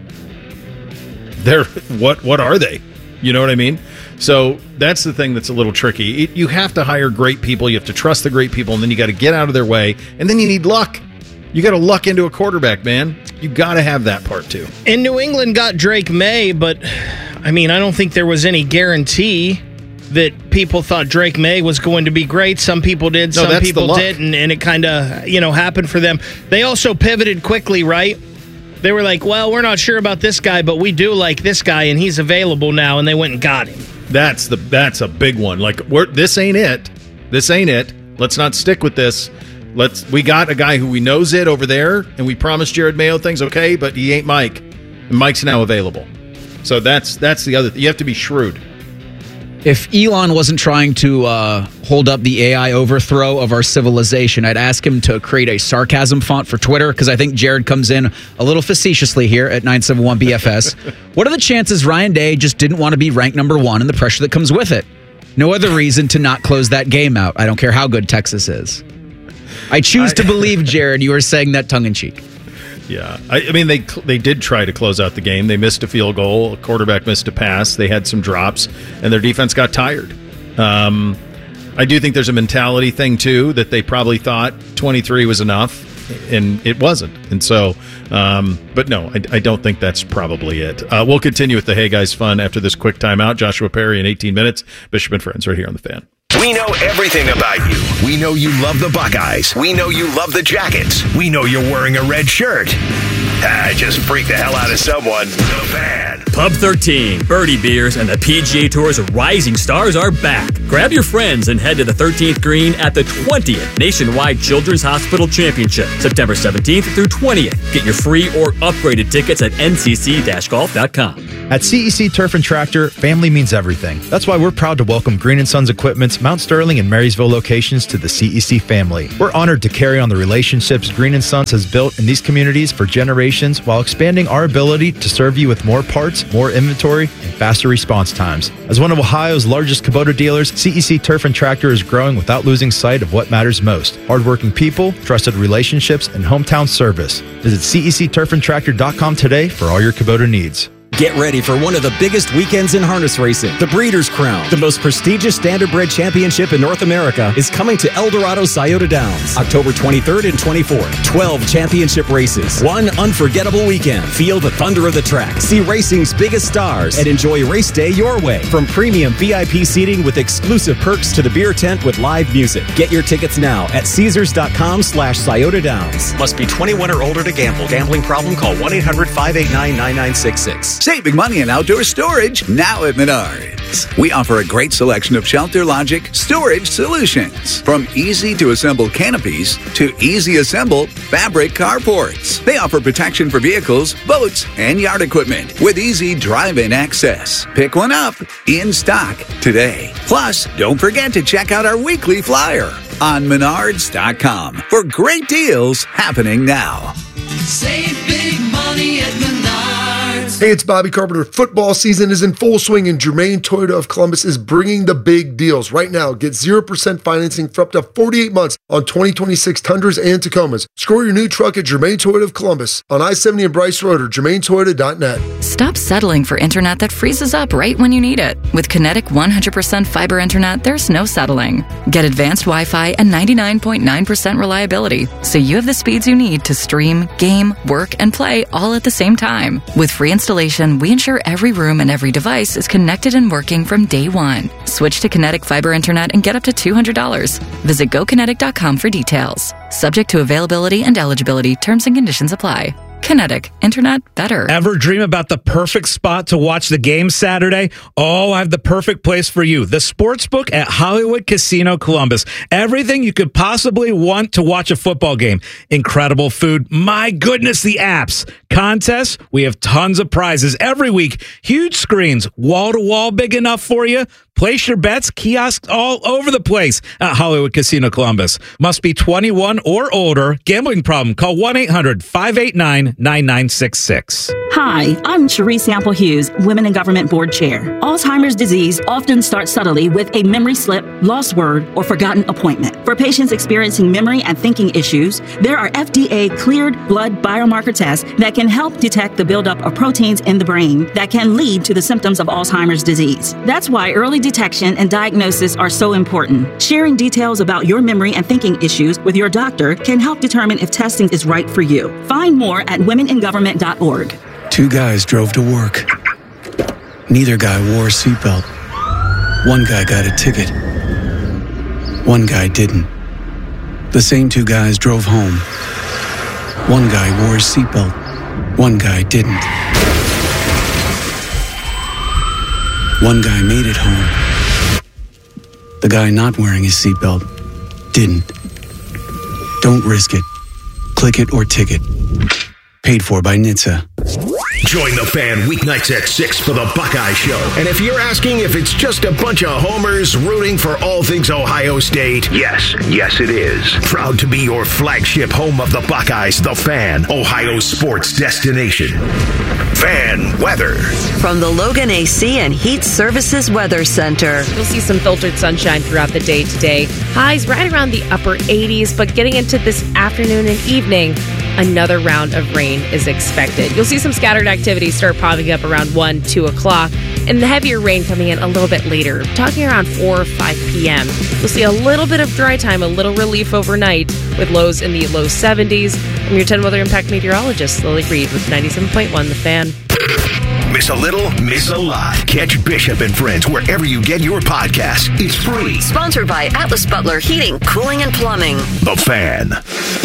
they're what are they? You know what I mean? So that's the thing that's a little tricky. You have to hire great people. You have to trust the great people, and then you got to get out of their way, and then you need luck. You got to luck into a quarterback, man. You got to have that part too. And New England got Drake May, but I don't think there was any guarantee that people thought Drake May was going to be great. Some people did, some people didn't, and it kind of happened for them. They also pivoted quickly, right? They were like, well, we're not sure about this guy, but we do like this guy, and he's available now, and they went and got him. That's a big one. Like, this ain't it. This ain't it. Let's not stick with this. We got a guy who we knows it over there, and we promised Jared Mayo things, okay, but he ain't Mike. And Mike's now available. So that's the other thing. You have to be shrewd. If Elon wasn't trying to hold up the AI overthrow of our civilization, I'd ask him to create a sarcasm font for Twitter, because I think Jared comes in a little facetiously here at 971 BFS. What are the chances Ryan Day just didn't want to be ranked number one and the pressure that comes with it? No other reason to not close that game out. I don't care how good Texas is. I choose to believe, Jared, you are saying that tongue-in-cheek. Yeah. They did try to close out the game. They missed a field goal. A quarterback missed a pass. They had some drops, and their defense got tired. I do think there's a mentality thing, too, that they probably thought 23 was enough, and it wasn't. And so, but no, I don't think that's probably it. We'll continue with the Hey Guys fun after this quick timeout. Joshua Perry in 18 minutes. Bishop and Friends right here on The Fan. We know everything about you. We know you love the Buckeyes. We know you love the Jackets. We know you're wearing a red shirt. I just freaked the hell out of someone. The Fan. Pub 13, Birdie Beers, and the PGA Tour's rising stars are back. Grab your friends and head to the 13th green at the 20th Nationwide Children's Hospital Championship, September 17th through 20th. Get your free or upgraded tickets at ncc-golf.com. At CEC Turf and Tractor, family means everything. That's why we're proud to welcome Green & Sons Equipment's Mount Sterling and Marysville locations to the CEC family. We're honored to carry on the relationships Green & Sons has built in these communities for generations while expanding our ability to serve you with more parts, more inventory, and faster response times. As one of Ohio's largest Kubota dealers, CEC Turf and Tractor is growing without losing sight of what matters most: hardworking people, trusted relationships, and hometown service. Visit CECTurfandTractor.com today for all your Kubota needs. Get ready for one of the biggest weekends in harness racing. The Breeders' Crown, the most prestigious standardbred championship in North America, is coming to El Dorado Scioto Downs, October 23rd and 24th. 12 championship races, one unforgettable weekend. Feel the thunder of the track, see racing's biggest stars, and enjoy race day your way. From premium VIP seating with exclusive perks to the beer tent with live music. Get your tickets now at Caesars.com/Scioto Downs. Must be 21 or older to gamble. Gambling problem? Call 1-800-589-9966. Save big money in outdoor storage now at Menards. We offer a great selection of Shelter Logic storage solutions. From easy to assemble canopies to easy assemble fabric carports. They offer protection for vehicles, boats, and yard equipment with easy drive-in access. Pick one up in stock today. Plus, don't forget to check out our weekly flyer on Menards.com for great deals happening now. Save big money at Menards. Hey, it's Bobby Carpenter. Football season is in full swing, and Germain Toyota of Columbus is bringing the big deals. Right now, get 0% financing for up to 48 months on 2026 Tundras and Tacomas. Score your new truck at Germain Toyota of Columbus on I-70 and Bryce Road or GermainToyota.net. Stop settling for internet that freezes up right when you need it. With Kinetic 100% fiber internet, there's no settling. Get advanced Wi-Fi and 99.9% reliability, so you have the speeds you need to stream, game, work, and play all at the same time. With free installation, we ensure every room and every device is connected and working from day one. Switch to Kinetic Fiber Internet and get up to $200. Visit GoKinetic.com for details. Subject to availability and eligibility, terms and conditions apply. Kinetic. Internet better. Ever dream about the perfect spot to watch the game Saturday? Oh, I have the perfect place for you. The Sportsbook at Hollywood Casino Columbus. Everything you could possibly want to watch a football game. Incredible food. My goodness, the apps. Contests. We have tons of prizes every week. Huge screens. Wall-to-wall big enough for you. Place your bets, kiosks all over the place at Hollywood Casino Columbus. Must be 21 or older. Gambling problem? Call 1-800-589-9966. Hi, I'm Cherie Sample Hughes, Women in Government Board Chair. Alzheimer's disease often starts subtly with a memory slip, lost word, or forgotten appointment. For patients experiencing memory and thinking issues, there are FDA-cleared blood biomarker tests that can help detect the buildup of proteins in the brain that can lead to the symptoms of Alzheimer's disease. That's why early detection and diagnosis are so important. Sharing details about your memory and thinking issues with your doctor can help determine if testing is right for you. Find more at womeningovernment.org. Two guys drove to work. Neither guy wore a seatbelt. One guy got a ticket. One guy didn't. The same two guys drove home. One guy wore a seatbelt. One guy didn't. One guy made it home. The guy not wearing his seatbelt didn't. Don't risk it. Click it or ticket. Paid for by NHTSA. Join the Fan weeknights at 6 for the Buckeye Show. And if you're asking if it's just a bunch of homers rooting for all things Ohio State, yes it is. Proud to be your flagship home of the Buckeyes, the Fan, Ohio's sports destination. Fan weather. From the Logan AC and Heat Services Weather Center. You'll see some filtered sunshine throughout the day today. Highs right around the upper 80s, but getting into this afternoon and evening, another round of rain is expected. You'll see some scattered activity start popping up around 1, 2 o'clock, and the heavier rain coming in a little bit later, talking around 4 or 5 p.m. You'll see a little bit of dry time, a little relief overnight, with lows in the low 70s. I'm your 10 Weather Impact meteorologist, Lily Reed, with 97.1 The Fan. Miss a little, miss a lot. Catch Bishop and Friends wherever you get your podcast. It's free. Sponsored by Atlas Butler Heating, Cooling, and Plumbing. The Fan.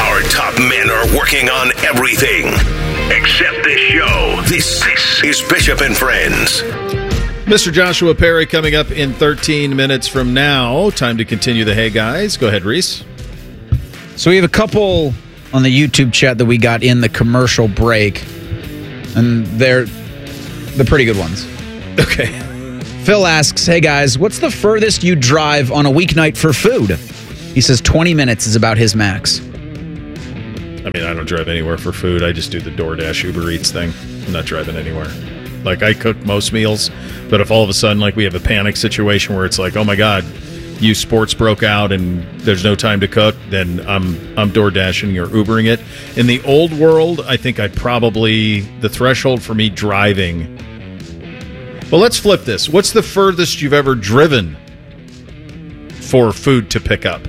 Our top men are working on everything except this show. This is Bishop and Friends. Mr. Joshua Perry coming up in 13 minutes from now. Time to continue the Hey Guys. Go ahead, Reese. So we have a couple on the YouTube chat that we got in the commercial break, and they're the pretty good ones. Okay. Phil asks, hey guys, what's the furthest you drive on a weeknight for food? He says 20 minutes is about his max. I mean, I don't drive anywhere for food. I just do the DoorDash Uber Eats thing. I'm not driving anywhere. Like, I cook most meals, but if all of a sudden, like, we have a panic situation where it's like, oh my God, youth sports broke out and there's no time to cook, then I'm DoorDashing or Ubering it. In the old world, I think the threshold for me driving. Well, let's flip this. What's the furthest you've ever driven for food to pick up?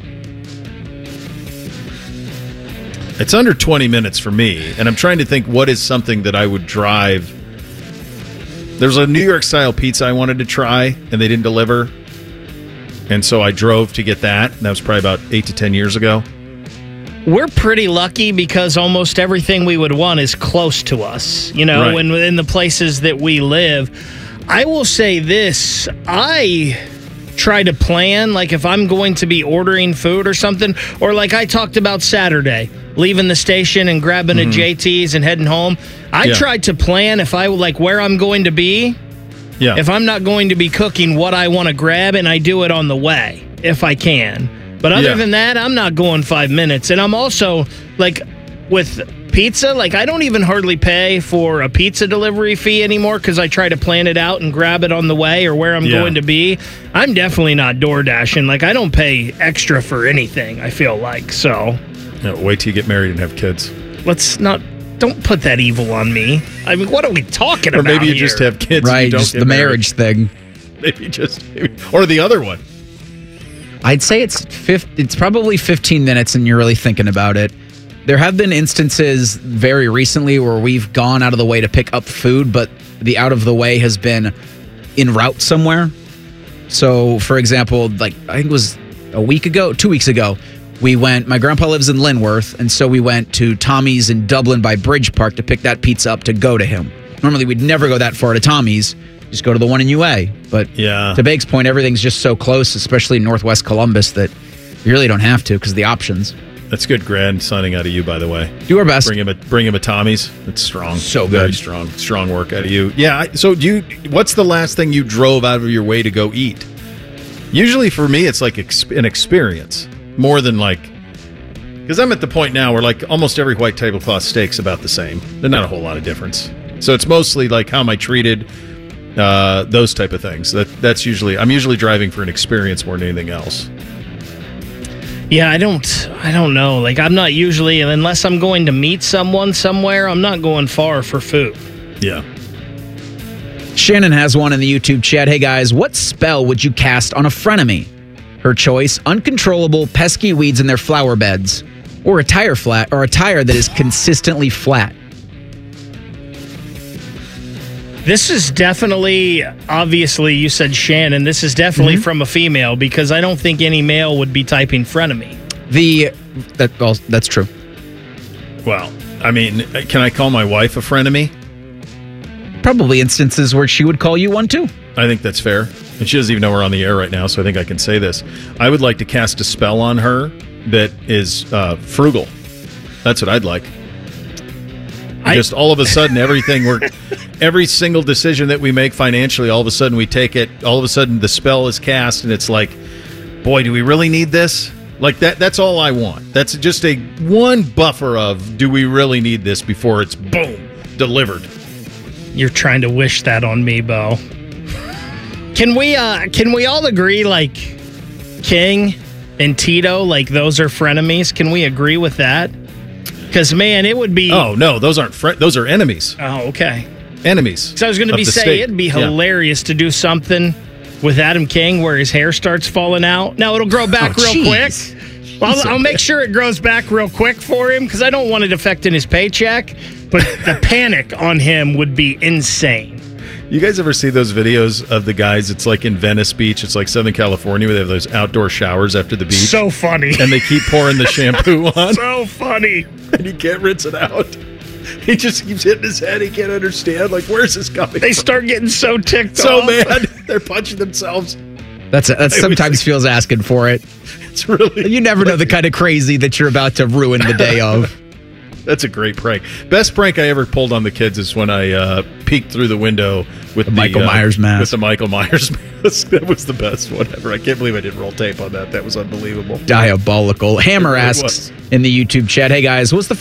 It's under 20 minutes for me, and I'm trying to think what is something that I would drive. There's a New York-style pizza I wanted to try, and they didn't deliver. And so I drove to get that. And that was probably about 8 to 10 years ago. We're pretty lucky because almost everything we would want is close to us, you know, Right. when in the places that we live. I will say this, I try to plan, like if I'm going to be ordering food or something, or like I talked about Saturday, leaving the station and grabbing a JT's and heading home. I tried to plan if I like where I'm going to be. Yeah. If I'm not going to be cooking, what I want to grab, and I do it on the way if I can. But other than that, I'm not going 5 minutes. And I'm also like with pizza, like I don't even hardly pay for a pizza delivery fee anymore because I try to plan it out and grab it on the way or where I'm going to be. I'm definitely not DoorDashing. Like I don't pay extra for anything, I feel like. So wait till you get married and have kids. Don't put that evil on me. I mean, what are we talking about? Or maybe you here? just have kids. Right, and you don't just get the married. marriage thing. Or the other one. I'd say it's probably 15 minutes and you're really thinking about it. There have been instances very recently where we've gone out of the way to pick up food, but the out of the way has been en route somewhere. So, for example, like I think it was 2 weeks ago, my grandpa lives in Linworth, and so we went to Tommy's in Dublin by Bridge Park to pick that pizza up to go to him. Normally, we'd never go that far to Tommy's, just go to the one in UA. But to Bake's point, everything's just so close, especially in Northwest Columbus, that you really don't have to because of the options. That's good grandsoning out of you, by the way. Do our best. Bring him a Tommy's. It's strong. So Very good. strong. Strong work out of you. Yeah. So what's the last thing you drove out of your way to go eat? Usually for me, it's like an experience more than like, because I'm at the point now where like almost every white tablecloth steak's about the same. There's not a whole lot of difference. So it's mostly like how am I treated, those type of things. I'm usually driving for an experience more than anything else. Yeah, I don't know. Like I'm not usually, unless I'm going to meet someone somewhere, I'm not going far for food. Yeah. Shannon has one in the YouTube chat. Hey guys, what spell would you cast on a frenemy? Her choice: uncontrollable pesky weeds in their flower beds, or a tire that is consistently flat. This is definitely, obviously, you said Shannon. This is definitely from a female because I don't think any male would be typing frenemy. That's true. Well, I mean, can I call my wife a frenemy? Probably instances where she would call you one too. I think that's fair. And she doesn't even know we're on the air right now, so I think I can say this. I would like to cast a spell on her that is frugal. That's what I'd like. Just all of a sudden, every single decision that we make financially, all of a sudden we take it, all of a sudden the spell is cast, and it's like, boy, do we really need this? Like that's all I want. That's just a one buffer of, do we really need this before it's, boom, delivered. You're trying to wish that on me, Bo. Can we all agree, like, King and Tito, like, those are frenemies? Can we agree with that? Because, man, it would be... Oh, no, those aren't those are enemies. Oh, okay. Enemies. So I was going to say, it'd be hilarious to do something with Adam King where his hair starts falling out. Now, it'll grow back real quick. I'll make sure it grows back real quick for him because I don't want it affecting his paycheck. But the panic on him would be insane. You guys ever see those videos of the guys? It's like in Venice Beach. It's like Southern California where they have those outdoor showers after the beach. So funny. And they keep pouring the shampoo on. So funny. And he can't rinse it out. He just keeps hitting his head. He can't understand. Like, where's this coming They from? start getting so ticked So off. mad. They're punching themselves. That sometimes feels asking for it. It's really. You never know the kind of crazy that you're about to ruin the day of. That's a great prank. Best prank I ever pulled on the kids is when I peeked through the window with the Michael Myers mask. With the Michael Myers mask. That was the best one ever. I can't believe I didn't roll tape on that. That was unbelievable. Diabolical. Hammer asks in the YouTube chat, hey guys, what's the